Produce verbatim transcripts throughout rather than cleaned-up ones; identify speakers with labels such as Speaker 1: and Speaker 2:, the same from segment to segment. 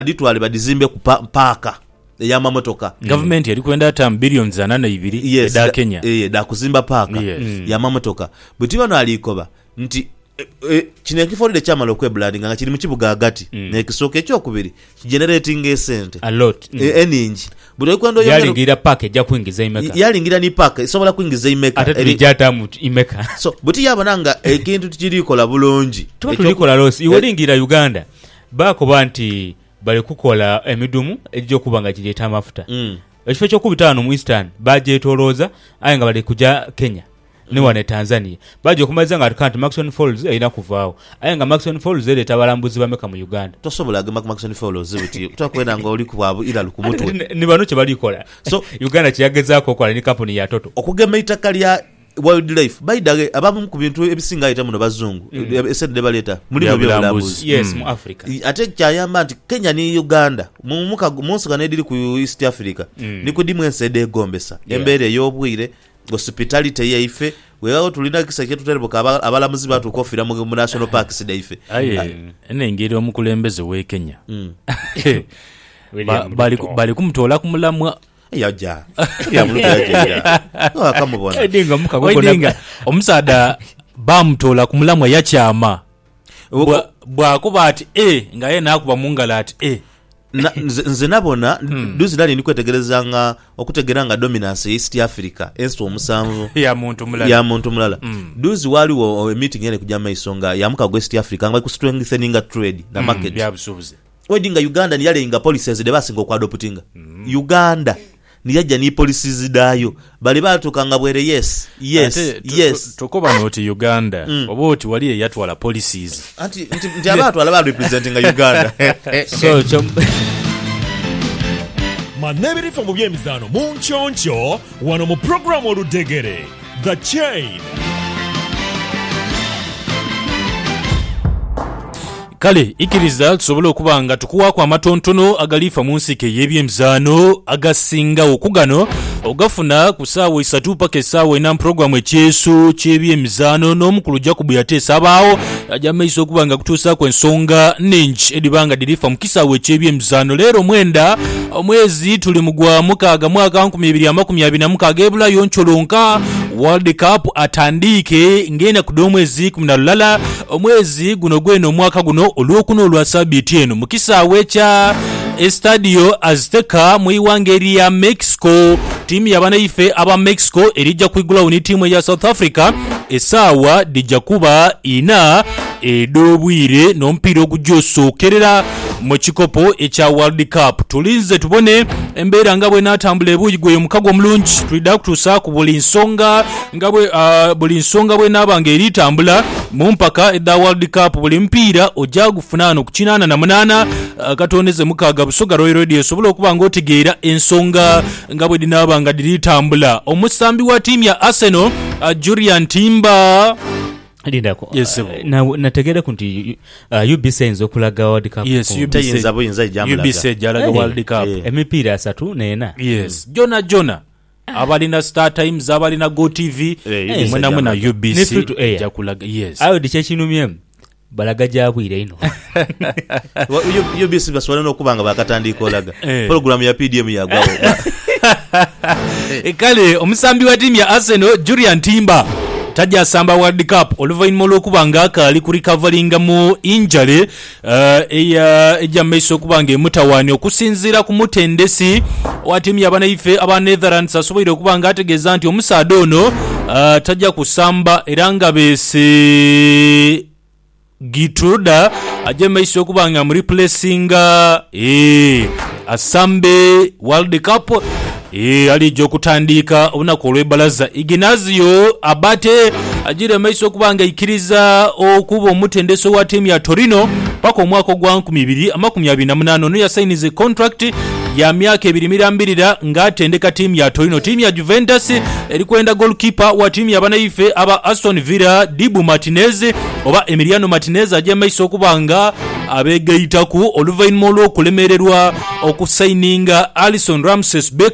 Speaker 1: ditwale badizimbe ku paaka ey'amamotoka.
Speaker 2: Government yali kwenda ata billions ana na ibiri
Speaker 1: yes,
Speaker 2: eda Kenya.
Speaker 1: Eh da kuzimba paaka yes. mm. y'amamotoka. Buti bano alikoba nti e, kino ekifodde kyamala okwebranding nga kiri mu kibuga agati mm. n'ekisooka ekyokubiri generating a cent
Speaker 3: a lot
Speaker 1: mm. e, eningi buto kwendo
Speaker 3: yalingira pack ejja kuingiza imeka
Speaker 1: yalingira ni pack isobola kuingiza imeka
Speaker 3: ate tujata mu imeka
Speaker 1: so buti yabonanga ekintu kirikola bulungi
Speaker 3: tuba tulikola losi iwolingira Uganda bako banti bali kukola emidumu ejjo kubanga kireta amafuta mm. ekifo ky'okubitaano mu Eastern bajetoloza ayenga bali kuja Kenya ne wane Tanzania baje kumaza nga kanti Maxon Falls ina kuvaawo ayenga Maxon Falls ele tabalambuzi bameka mu Uganda
Speaker 1: tosobola ga Maxon Falls buti tutakwenda nga oli kubabu ila lukumutwe
Speaker 3: ni bano kye bali kola so Uganda kyagezaako kola ni company ya Toto
Speaker 1: okugema itaka lya wildlife baidage abamu ku bintu ebisinga ayita muno bazungu mm. esede baleta muri mu byabulambuzi
Speaker 3: yes mm. mu Africa
Speaker 1: ate kyayamba nti Kenya ni Uganda mu muka monso kanediri ku East Africa mm. ni kudimwe ensede gombesa yeah. Embere yobwire hospitality yaife wewe tulina kisa kyetu tereboka abalamuzi batu kofira mu national park sidaife
Speaker 2: aye ene ngiri omukulembeze we Kenya mm. ba, bali bali kumtola kumulamwa
Speaker 1: yaja ya muluka yaja no akamubona
Speaker 3: edinga mukagona
Speaker 2: omusada bamtola kumulamwa yakyama bwa kuba ati eh ngaye nakuba mungala ati eh
Speaker 1: na nze nabona hmm. duzi dali nikwetegerezanga okutegeranga dominance ya East Africa enso omusanvu
Speaker 2: ya muntu mulala
Speaker 1: ya muntu mulala hmm. duzi waliwo meeting yene kujama isonga ya muka West Africa nga ku strengthening trade na market
Speaker 2: hmm. byabusubuze
Speaker 1: wedinga Uganda ni yale inga policies de basingo kwa adoptinga hmm. Uganda ni yaja ni policies dayo bali batukanga bwere yes yes Ate, yes
Speaker 2: tokoba noti Uganda mm. oboti wali yatwala policies
Speaker 1: anti nti abantu alaba representing Uganda
Speaker 3: so chom
Speaker 4: manebiri from byemizano munchoncho wano mu program oludegere The Chain.
Speaker 2: Kale ikiriza tusobola okubanga tukuwa kwa matontono agalifa munsike yebyemzano agasinga okugano ogafuna ku saawa isatu paka saawa ina program ekyeso kyebyemzano n'omukulu Jacob yateesa abaawo ajamaiso okubanga kutuusa ku ensonga ningi edibanga dirifa mu kisaawa ekyebyemzano leero mwenda omwezi tuli mugwa mukaaga mwaka nkumi ibiri amakumi abiri na mukaaga ebula yoncholonka World Cup atandike ngena kudomwezi kumi na lulala omwezi guno gweno mwaka guno olwokuno olwa sabiti eno mukisaawe kya Estadio Azteca mu iwangeri ya Mexico timu yabana ife aba Mexico erijja kwigula ni timu ya South Africa esaawa dijja kuba ina edobwire n'ompira ogujosookerera mu kikopo ekya World Cup tulinze tubone embeera nga bwe natambula ebuyigwe mukago omulungi tulida kutuusa ku buli nsonga nga bwe uh, buli nsonga bwe nabanga eritambula mu mpaka edda World Cup buli mpiira ojja gufunana ku kinaana na munaana uh, katondeze mukaaga busoga Royal Radio sobola okubanga otegeera ensonga nga bwe dinabanga diritambula omusambi wa timu ya Arsenal uh, Julian Timber
Speaker 3: Lidako
Speaker 2: yes, uh,
Speaker 3: na nategera kunti uh, U B C enzo kulaga World Cup
Speaker 2: yes U B C
Speaker 1: nzabo inza jamulaga
Speaker 2: U B C jalaga hey. World Cup
Speaker 3: hey. Emipira asatu nena
Speaker 2: yes mm. Jona Jona abalina Star Times abalina Go T V hey, mwena mwena U B C jakulaga yes
Speaker 3: ayo dikyechinumyem balaga jabwire ino
Speaker 1: U B C baswala nokubanga bakatandika olaga hey. Program ya P D M yagwawo
Speaker 2: ekale omusambi wa timu ya Arsenal Julian Timber tajja samba World Cup oluvaanyuma lw'okubanga akali ku recoveringa mu injury uh, eya ejja maiso okubanga emutawaani okusinziira ku mutendesi wa timu y'abanaife aba Netherlands asoboire okubanga ategeeza nti omusaada ono uh, tajja kusamba era nga beese Gitruda ajja maiso okubanga mu replacinga eh asambe World Cup Eh ali jo kutandika onako olwebalaza Ignazio Abate ajire maiso kubanga ikiriza okuba omutendeso wa timu ya Torino pako mwaka gwa nkumi ibiri amakumi abiri na munaana no yasainize contract ya myaka ebiri mirambirira ngatendeka timu ya Torino. Timu ya Juventus eri kwenda goalkeeper wa timu ya banaife aba Aston Villa Dibu Martinez oba Emiliano Martinez ajje maiso kubanga abegeitaku oluvaanyuma olw'okulemererwa okusaininga Alisson Ramses Becker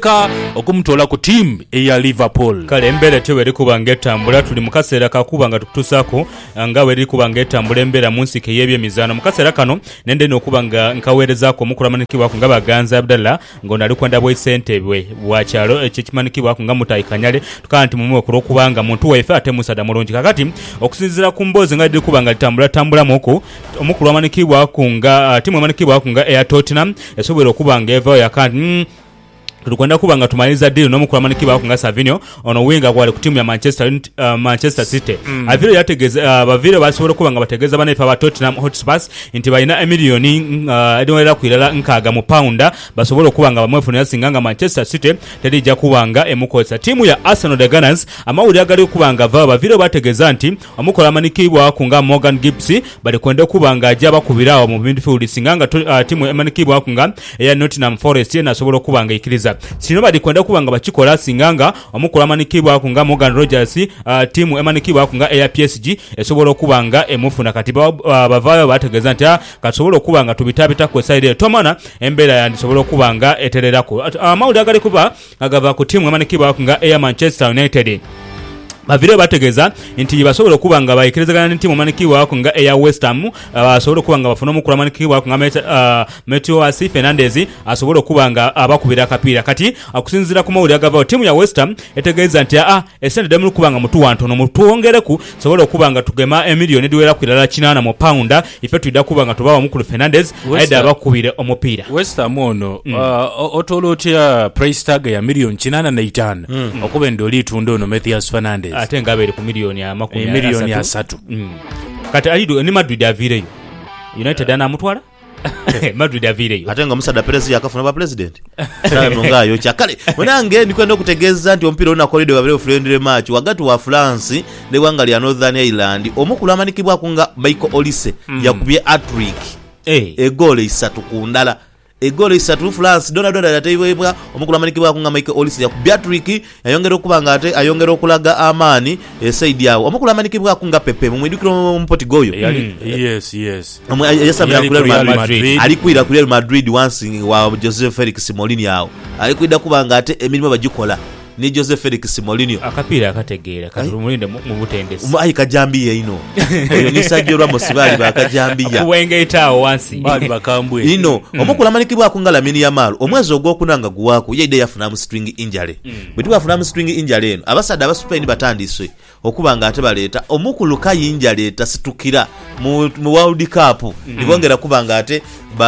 Speaker 2: okumutoola ku ttiimu eya Liverpool.
Speaker 3: Kale embeera tyo eri kuba ng'etambula tuli mu kaseera kakuba nga tukutuusaako nga bwe eri kuba ng'etambula embeera mu nsiko y'ebyemizaano mu kaseera kano nende n'okuba nga nkaweerezaako omukulamanikibwako nga Baganza Abdallah ng'ono ali kwenda bw'essente bwe bwakyalo ekyo kimanikibwako nga Mutahi Kanyale tukaba nti mumwe kulwokubanga muntu waife ate musada mulungi kakati okusinziira ku mboozi nga liri kuba nga litambula tambulamuku omukulamanikibwako nga ttiimu emanikibwako nga eya Tottenham esobola okuba nga evaayo yakanti mm, tulikwenda kuba nga tumaliza deal n'omukulamaniki nga Savinio ono winga gwali ku timu ya Manchester uh, Manchester City mm. aviro yategeza uh, baviro basobola kuba nga bategeza bane fa Tottenham Hotspurs nti balina emiliyoni uh, edwera kwirala nkaga mu pounda basobola kuba nga bamwefunira singa nga Manchester City terija kuba nga emukosa timu ya Arsenal the Gunners amawuli agali kuba nga va baviro bategeza nti omukulamaniki nga Morgan Gibbs bali kwenda kuba nga ajaba kubirawo mu midfield singa nga uh, timu emaniki nga eya Nottingham Forest nasobola kuba nga ikiriza sino badi kwenda kuba nga bakikola singanga omukulamaniki nga Morgan Rogers uh, timu emanikibwa nga Air P S G esobola kuba nga emufuna kati uh, bavayo bategeza nti kasobola kuba nga tubitabita ku side tomana embeera yandisobola kuba nga etererako amawuli uh, agali kuba agava ku timu emanikibwa nga Air Manchester United bavire bategeza nti basobola kuba nga bayikirizagana n'entimu manikibwa wako nga eya West Ham basobola kuba nga bafuna omukula manikibwa wako nga uh, Meteo Asi Fernandez asobola kuba nga abakubira akapiira kati akusinzira ku mawuli agava timu ya West Ham etegeza nti a esente demu kuba nga mutu wantono mutuongereku sobola kuba nga tugema emiliyoni diwera kwirala kinana mu pounda ife tuida kuba nga tubawa omukulu Fernandez aida abakubire omupiira
Speaker 2: West Ham ono mm. uh, otolotia price tag ya miliyoni kinana na itano mm. okuba ndoli tundo ono Matthias Fernandez
Speaker 3: ate ngabere ku miliyoni ya makumi
Speaker 2: miliyoni ya satu
Speaker 3: mm. kati alido ni Madrid avireyo United ana mutwala Madrid avireyo
Speaker 1: ate nga musada Perez yakafuna ba president sawa mungayo kyakale munange ndikwenda okutegeza nti ompira ona kolido babere friendly match wagati wa France ne wangali ya Northern Ireland omukulamaniki ku nga Michael Olise mm. yakubye hat-trick
Speaker 3: hey.
Speaker 1: egole isatu ku ndala egole isatu France dona dona yatayibwa omukulamaniki ku nga Michael Olise yakubye hat-trick ayongera okubanga ate ayongera okulaga amani esaidi yawo omukulamaniki ku nga Pepe mu mwidukiro mpoti goyo
Speaker 2: mm. yes yes
Speaker 1: yasabira ku Real Madrid alikwira ku Real Madrid once wa Jose Felix Mourinho yawo alikwida kubanga ate emirimu bagikola ni Jose Felix Mourinho
Speaker 3: akapira akategeera katulumulinde mu butendesi
Speaker 1: ayi kajambiye ino oyo ni Sergio Ramos bali bakajambiya
Speaker 3: kuwengeetawo wansi
Speaker 2: bali bakambwe
Speaker 1: ino omukulamaniki bwa ngala mini ya malu omwezi ogwokunanga guwako yaide yafuna mu string injury bwe tubafuna mu string injury eno abasada aba Spain batandiswe okubanga ate baleta omukulu kayinjury tasitukira mu, mu World Cup nibongera mm. kubanga ate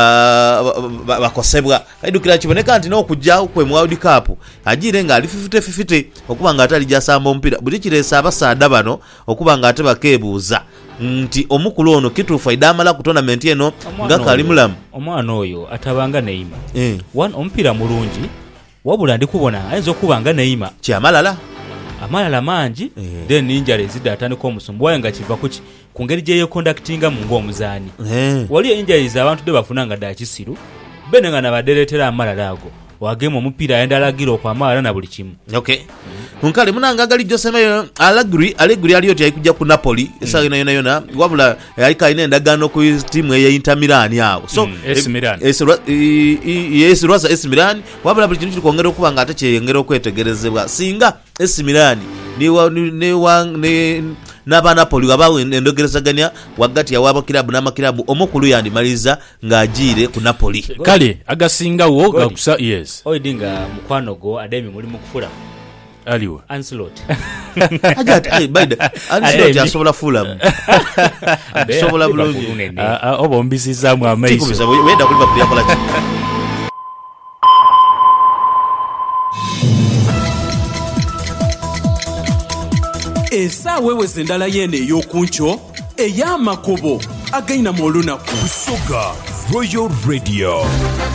Speaker 1: ba bakosebwa ba, ba idukira kiboneka nti n'okujja kwe mu World Cup ajire nga ali fifty fifty okubanga ate alijasamba ompira buli kiresa abasada bano okubanga ate bakebuuza nti omukulu ono kituufu idamala ku tournament eno nga kali mulamu
Speaker 3: omwana oyo atabanga Neymar
Speaker 1: eh
Speaker 3: one ompira mulungi wabula ndi kubona ayinza okubanga Neymar
Speaker 1: kyamalala
Speaker 3: amalala mangi yeah. then ninja rezida atandika omusumbu waye nga kiva kuki ku ngeri gye yeconductinga mu ng'omuzaani
Speaker 1: yeah.
Speaker 3: waliyo injuries abantu de bafunanga dda kisiru bene nga nabaderetera amalala ago wagema omupiira ayenda alagira okwamala na buli kimu
Speaker 1: okay nkale munanga gali Jose Mayo alagri alegri aliyo ti ayikujja ku Napoli esa ina yona yona wabula ayika ine endagano ku timu ya Inter Milan yawo so
Speaker 2: mm, S Milan
Speaker 1: es yes Rosa S Milan wabula buli kintu kongera okubanga ate kyeyengera okwetegerezebwa singa S Milan ni wa ne wa ne naba Napoli wabawe endogerezaganya wagati ya wabo kilabu na makilabu omukulu yandimaliza ngajire ku Napoli
Speaker 2: kale agasinga wo gakusa yes
Speaker 3: oidinga mukwano go ademi muri mukufula
Speaker 2: aliwa
Speaker 3: Ancelotti
Speaker 1: ajat ay baida Ancelotti asobola fula asobola bulungi
Speaker 2: obo mbisiza mu amaiso
Speaker 1: wenda kulipa pia kola
Speaker 5: esa wewe zendala yene yokuncho eyamakobo againa molunaku
Speaker 4: Soga Royal Radio.